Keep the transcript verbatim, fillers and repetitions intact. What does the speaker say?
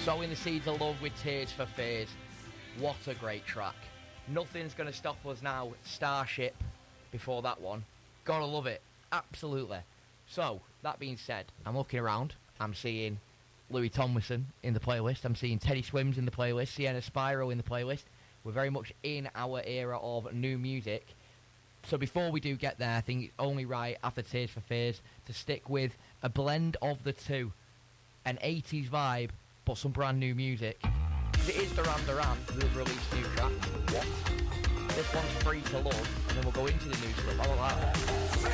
Sowing the Seeds of Love with Tears for Fears. What a great track. Nothing's going to stop us now. Starship before that one. Gotta love it. Absolutely. So, that being said, I'm looking around. I'm seeing Louis Tomlinson in the playlist. I'm seeing Teddy Swims in the playlist. Sienna Spyro in the playlist. We're very much in our era of new music. So before we do get there, I think it's only right after Tears for Fears to stick with a blend of the two. An eighties vibe, but some brand new music. It is Duran Duran who have released a new track. What? This one's Free to Love, and then we'll go into the new stuff. How about that?